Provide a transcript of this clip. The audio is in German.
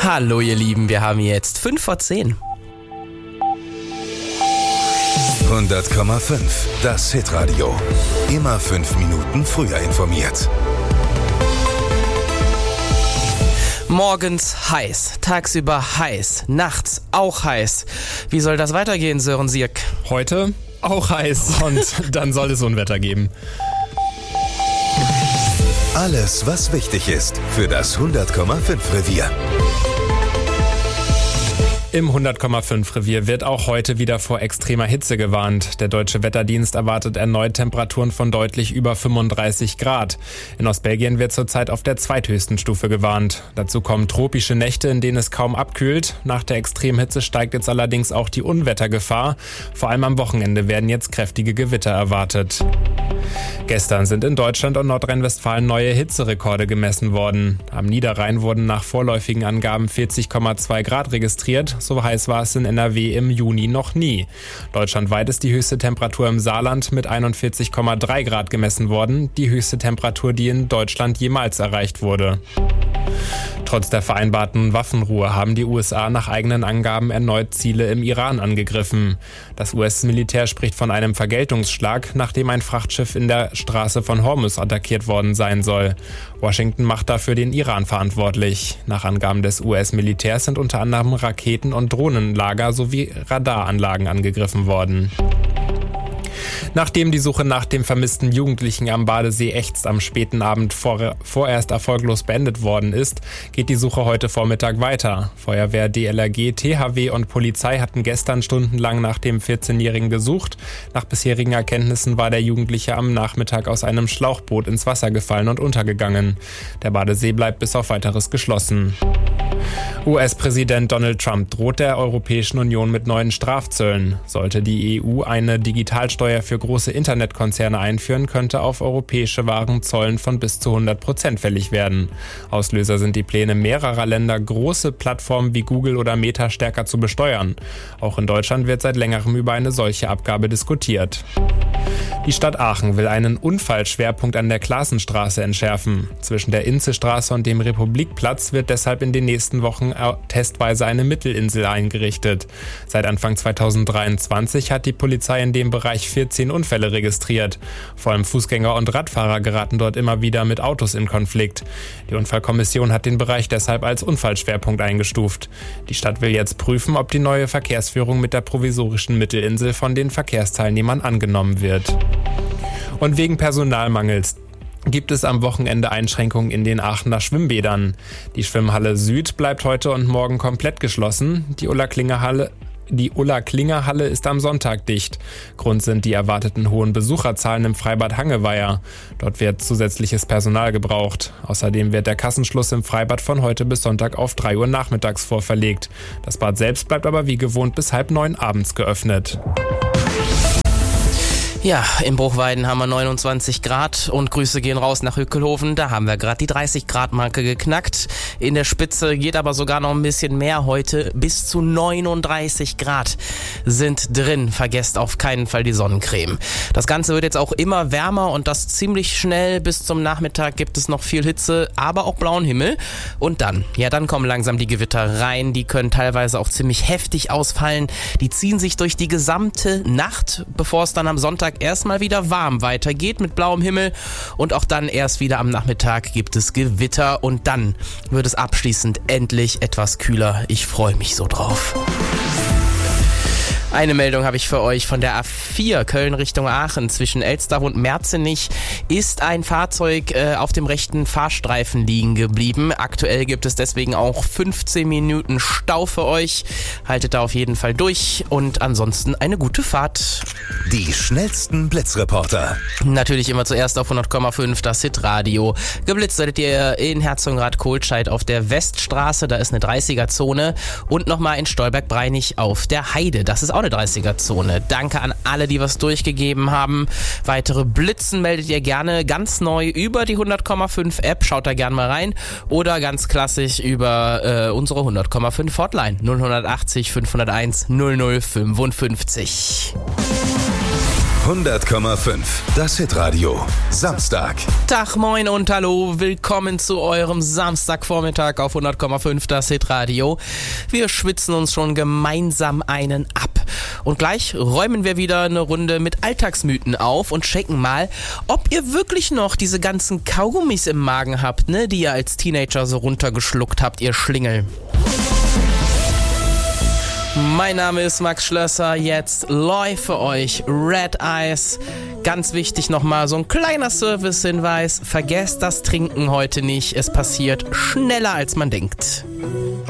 Hallo ihr Lieben, wir haben jetzt 5 vor 10. 100,5, das Hitradio. Immer 5 Minuten früher informiert. Morgens heiß, tagsüber heiß, nachts auch heiß. Wie soll das weitergehen, Sören Sierk? Heute auch heiß und dann soll es Unwetter geben. Alles, was wichtig ist für das 100,5 Revier. Im 100,5 Revier wird auch heute wieder vor extremer Hitze gewarnt. Der Deutsche Wetterdienst erwartet erneut Temperaturen von deutlich über 35 Grad. In Ostbelgien wird zurzeit auf der zweithöchsten Stufe gewarnt. Dazu kommen tropische Nächte, in denen es kaum abkühlt. Nach der Extremhitze steigt jetzt allerdings auch die Unwettergefahr. Vor allem am Wochenende werden jetzt kräftige Gewitter erwartet. Gestern sind in Deutschland und Nordrhein-Westfalen neue Hitzerekorde gemessen worden. Am Niederrhein wurden nach vorläufigen Angaben 40,2 Grad registriert. So heiß war es in NRW im Juni noch nie. Deutschlandweit ist die höchste Temperatur im Saarland mit 41,3 Grad gemessen worden. Die höchste Temperatur, die in Deutschland jemals erreicht wurde. Trotz der vereinbarten Waffenruhe haben die USA nach eigenen Angaben erneut Ziele im Iran angegriffen. Das US-Militär spricht von einem Vergeltungsschlag, nachdem ein Frachtschiff in der Straße von Hormuz attackiert worden sein soll. Washington macht dafür den Iran verantwortlich. Nach Angaben des US-Militärs sind unter anderem Raketen- und Drohnenlager sowie Radaranlagen angegriffen worden. Nachdem die Suche nach dem vermissten Jugendlichen am Badesee Echtst am späten Abend vorerst erfolglos beendet worden ist, geht die Suche heute Vormittag weiter. Feuerwehr, DLRG, THW und Polizei hatten gestern stundenlang nach dem 14-Jährigen gesucht. Nach bisherigen Erkenntnissen war der Jugendliche am Nachmittag aus einem Schlauchboot ins Wasser gefallen und untergegangen. Der Badesee bleibt bis auf Weiteres geschlossen. US-Präsident Donald Trump droht der Europäischen Union mit neuen Strafzöllen. Sollte die EU eine Digitalsteuer für große Internetkonzerne einführen, könnte auf europäische Waren Zöllen von bis zu 100% fällig werden. Auslöser sind die Pläne mehrerer Länder, große Plattformen wie Google oder Meta stärker zu besteuern. Auch in Deutschland wird seit längerem über eine solche Abgabe diskutiert. Die Stadt Aachen will einen Unfallschwerpunkt an der Klassenstraße entschärfen. Zwischen der Inzestraße und dem Republikplatz wird deshalb in den nächsten Wochen testweise eine Mittelinsel eingerichtet. Seit Anfang 2023 hat die Polizei in dem Bereich 14 Unfälle registriert. Vor allem Fußgänger und Radfahrer geraten dort immer wieder mit Autos in Konflikt. Die Unfallkommission hat den Bereich deshalb als Unfallschwerpunkt eingestuft. Die Stadt will jetzt prüfen, ob die neue Verkehrsführung mit der provisorischen Mittelinsel von den Verkehrsteilnehmern angenommen wird. Und wegen Personalmangels gibt es am Wochenende Einschränkungen in den Aachener Schwimmbädern. Die Schwimmhalle Süd bleibt heute und morgen komplett geschlossen. Die Ulla-Klinger-Halle ist am Sonntag dicht. Grund sind die erwarteten hohen Besucherzahlen im Freibad Hangeweiher. Dort wird zusätzliches Personal gebraucht. Außerdem wird der Kassenschluss im Freibad von heute bis Sonntag auf 3 Uhr nachmittags vorverlegt. Das Bad selbst bleibt aber wie gewohnt bis 8:30 abends geöffnet. Ja, in Bruchweiden haben wir 29 Grad und Grüße gehen raus nach Hückelhofen. Da haben wir gerade die 30 Grad Marke geknackt. In der Spitze geht aber sogar noch ein bisschen mehr heute. Bis zu 39 Grad sind drin. Vergesst auf keinen Fall die Sonnencreme. Das Ganze wird jetzt auch immer wärmer und das ziemlich schnell. Bis zum Nachmittag gibt es noch viel Hitze, aber auch blauen Himmel. Und dann kommen langsam die Gewitter rein. Die können teilweise auch ziemlich heftig ausfallen. Die ziehen sich durch die gesamte Nacht, bevor es dann am Sonntag erstmal wieder warm weitergeht mit blauem Himmel und auch dann erst wieder am Nachmittag gibt es Gewitter und dann wird es abschließend endlich etwas kühler. Ich freue mich so drauf. Eine Meldung habe ich für euch von der A4 Köln Richtung Aachen. Zwischen Elstach und Merzenich ist ein Fahrzeug auf dem rechten Fahrstreifen liegen geblieben. Aktuell gibt es deswegen auch 15 Minuten Stau für euch. Haltet da auf jeden Fall durch und ansonsten eine gute Fahrt. Die schnellsten Blitzreporter. Natürlich immer zuerst auf 100,5 das Hitradio. Geblitzt werdet ihr in Herzogenrath-Kohlscheid auf der Weststraße, da ist eine 30er-Zone und nochmal in Stolberg-Breinig auf der Heide. Das ist auch eine 30er-Zone. Danke an alle, die was durchgegeben haben. Weitere Blitzen meldet ihr gerne ganz neu über die 100,5 App. Schaut da gerne mal rein. Oder ganz klassisch über unsere 100,5 Hotline 0180 501 0055. 100,5. Das Hitradio. Samstag. Tag, moin und hallo. Willkommen zu eurem Samstagvormittag auf 100,5. Das Hitradio. Wir schwitzen uns schon gemeinsam einen ab. Und gleich räumen wir wieder eine Runde mit Alltagsmythen auf und checken mal, ob ihr wirklich noch diese ganzen Kaugummis im Magen habt, ne, die ihr als Teenager so runtergeschluckt habt, ihr Schlingel. Mein Name ist Max Schlösser, jetzt läuft für euch Red Eyes. Ganz wichtig nochmal so ein kleiner Service-Hinweis, vergesst das Trinken heute nicht, es passiert schneller als man denkt.